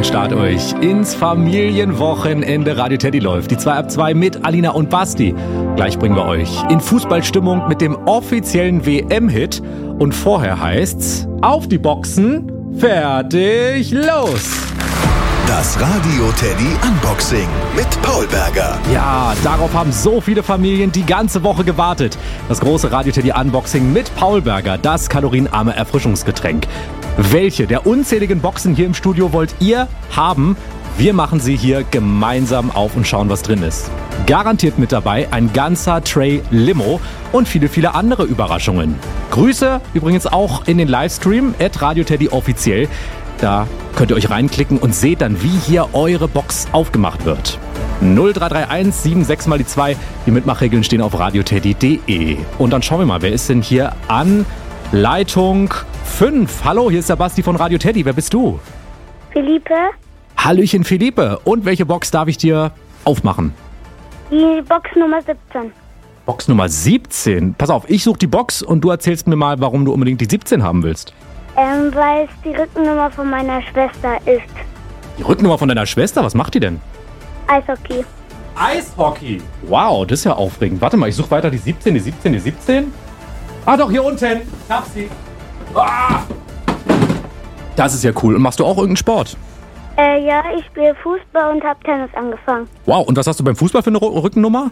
Start euch ins Familienwochenende. Radio Teddy läuft. Die 2 ab 2 mit Alina und Basti. Gleich bringen wir euch in Fußballstimmung mit dem offiziellen WM-Hit. Und vorher heißt's, auf die Boxen, fertig, los! Das Radio Teddy Unboxing mit Paul Berger. Ja, darauf haben so viele Familien die ganze Woche gewartet. Das große Radio Teddy Unboxing mit Paul Berger, das kalorienarme Erfrischungsgetränk. Welche der unzähligen Boxen hier im Studio wollt ihr haben? Wir machen sie hier gemeinsam auf und schauen, was drin ist. Garantiert mit dabei ein ganzer Tray Limo und viele, viele andere Überraschungen. Grüße übrigens auch in den Livestream @RadioTeddyOffiziell. Da könnt ihr euch reinklicken und seht dann, wie hier eure Box aufgemacht wird. 0331 76 mal die 2. Die Mitmachregeln stehen auf radioteddy.de. Und dann schauen wir mal, wer ist denn hier an Leitung 5? Hallo, hier ist der Basti von Radio Teddy. Wer bist du? Philippe. Hallöchen, Philippe. Und welche Box darf ich dir aufmachen? Die Box Nummer 17. Box Nummer 17. Pass auf, ich suche die Box und du erzählst mir mal, warum du unbedingt die 17 haben willst. Weil es die Rückennummer von meiner Schwester ist. Die Rückennummer von deiner Schwester? Was macht die denn? Eishockey. Eishockey? Wow, das ist ja aufregend. Warte mal, ich suche weiter die 17, die 17, die 17. Ah doch, hier unten. Ich hab sie. Ah! Das ist ja cool. Und machst du auch irgendeinen Sport? Ja, ich spiele Fußball und habe Tennis angefangen. Wow, und was hast du beim Fußball für eine Rückennummer?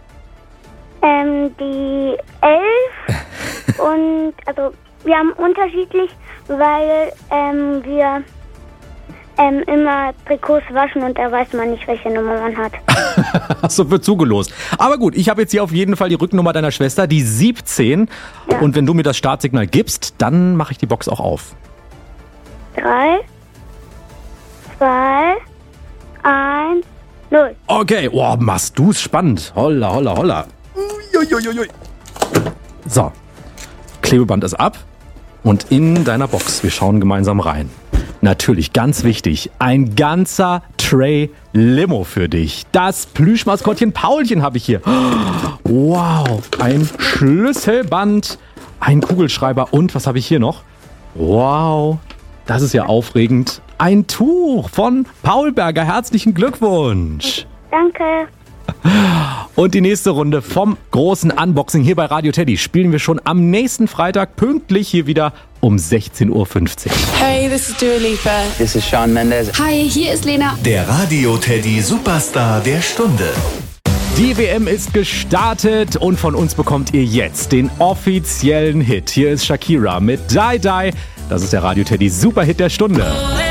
Die 11. Und, also, wir haben unterschiedlich, weil wir immer Trikots waschen und da weiß man nicht, welche Nummer man hat. Achso, wird zugelost. Aber gut, ich habe jetzt hier auf jeden Fall die Rückennummer deiner Schwester, die 17. Ja. Und wenn du mir das Startsignal gibst, dann mache ich die Box auch auf. 3, 2, 1, 0. Okay, wow, machst du's spannend. Holla, holla, holla. Uiuiuiui. So, Klebeband ist ab und in deiner Box. Wir schauen gemeinsam rein. Natürlich, ganz wichtig, ein ganzer Tray Limo für dich. Das Plüschmaskottchen Paulchen habe ich hier. Wow, ein Schlüsselband, ein Kugelschreiber und was habe ich hier noch? Wow, das ist ja aufregend. Ein Tuch von Paul Berger. Herzlichen Glückwunsch. Danke. Und die nächste Runde vom großen Unboxing hier bei Radio Teddy spielen wir schon am nächsten Freitag pünktlich hier wieder um 16:50 Uhr. Hey, this is Dua Lipa. This is Shawn Mendes. Hi, hier ist Lena. Der Radio Teddy Superstar der Stunde. Die WM ist gestartet und von uns bekommt ihr jetzt den offiziellen Hit. Hier ist Shakira mit Die Die. Das ist der Radio Teddy Superhit der Stunde.